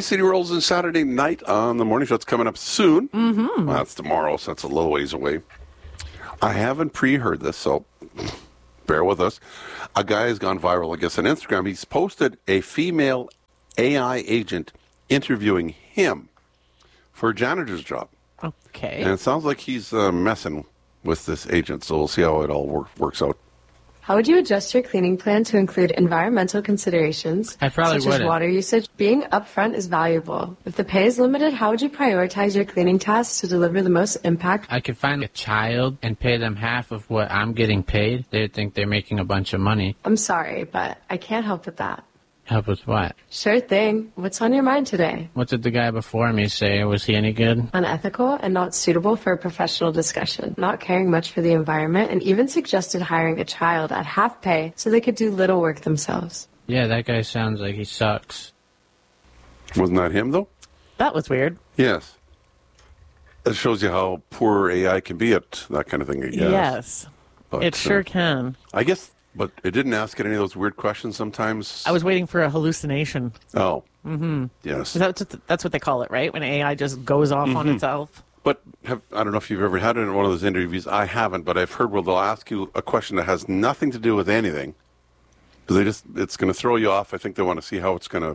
Bay City rolls in Saturday night on the morning show. It's coming up soon. Mm-hmm. Well, that's tomorrow, so that's a little ways away. I haven't pre-heard this, so bear with us. A guy has gone viral, I guess, on Instagram. He's posted a female AI agent interviewing him for a janitor's job. Okay. And it sounds like he's messing with this agent, so we'll see how it all works out. How would you adjust your cleaning plan to include environmental considerations, I probably such as wouldn't. water usage? Being upfront is valuable. If the pay is limited, how would you prioritize your cleaning tasks to deliver the most impact? I could find a child and pay them half of what I'm getting paid. They'd think they're making a bunch of money. I'm sorry, but I can't help with that. Help with what? Sure thing. What's on your mind today? What did the guy before me say? Was he any good? Unethical and not suitable for a professional discussion, not caring much for the environment, and even suggested hiring a child at half pay so they could do little work themselves. Yeah, that guy sounds like he sucks. Wasn't that him, though? That was weird. Yes. It shows you how poor AI can be at that kind of thing, I guess. Yes. But, It sure can. I guess, but it didn't ask it any of those weird questions sometimes. I was waiting for a hallucination. Oh. Mm-hmm. Yes. That's what they call it, right? When AI just goes off on itself. But I don't know if you've ever had it in one of those interviews. I haven't, but I've heard where they'll ask you a question that has nothing to do with anything. Because it's going to throw you off. I think they want to see how it's going to.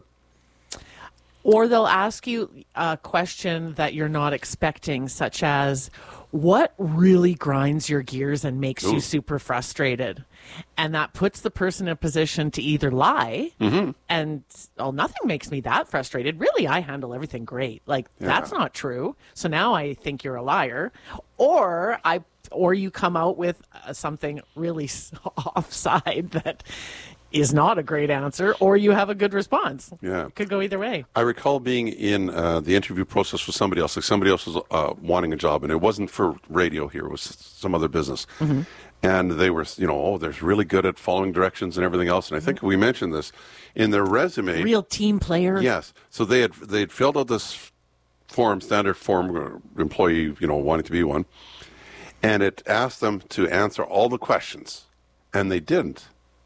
Or they'll ask you a question that you're not expecting, such as, what really grinds your gears and makes you super frustrated? And that puts the person in a position to either lie and, oh, nothing makes me that frustrated. Really, I handle everything great. Like, that's not true. So now I think you're a liar. Or you come out with something really offside that is not a great answer, or you have a good response. Yeah. Could go either way. I recall being in the interview process with somebody else. Like somebody else was wanting a job, and it wasn't for radio here. It was some other business. Mm-hmm. And they were, they're really good at following directions and everything else. And I think we mentioned this in their resume. Real team player. Yes. So they'd filled out this standard form, employee, wanting to be one. And it asked them to answer all the questions. And they didn't.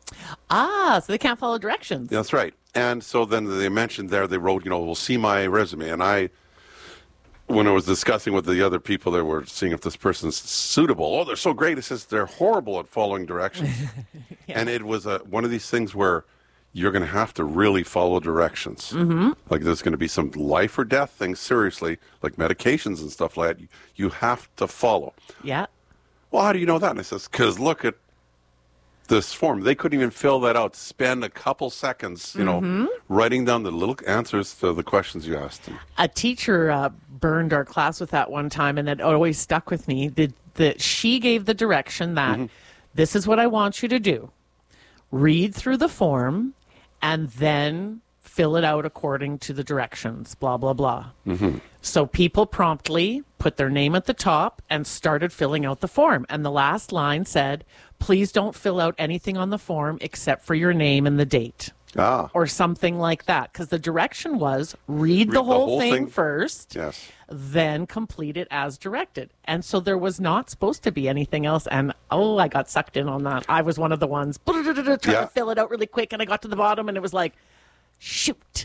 So they can't follow directions. That's right. And so then they mentioned there, they wrote, we'll see my resume. And when I was discussing with the other people, they were seeing if this person's suitable. Oh, they're so great. It says they're horrible at following directions. Yeah. And it was one of these things where you're going to have to really follow directions. Mm-hmm. Like there's going to be some life or death things, seriously, like medications and stuff like that. You have to follow. Yeah. Well, how do you know that? And I says, because look at this form. They couldn't even fill that out. Spend a couple seconds, writing down the little answers to the questions you asked them. A teacher burned our class with that one time, and it always stuck with me. That she gave the direction that this is what I want you to do. Read through the form, and then fill it out according to the directions, blah, blah, blah. Mm-hmm. So people promptly put their name at the top and started filling out the form. And the last line said, please don't fill out anything on the form except for your name and the date. Or something like that. Because the direction was read the whole thing first, then complete it as directed. And so there was not supposed to be anything else. And, I got sucked in on that. I was one of the ones trying to fill it out really quick. And I got to the bottom and it was like, shoot.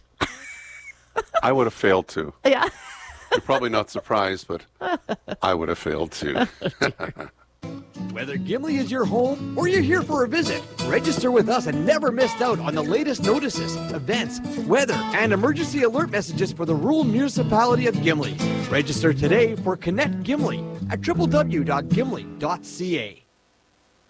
I would have failed too. Yeah. You're probably not surprised, but I would have failed too. Whether Gimli is your home or you're here for a visit, register with us and never miss out on the latest notices, events, weather, and emergency alert messages for the rural municipality of Gimli. Register today for Connect Gimli at www.gimli.ca.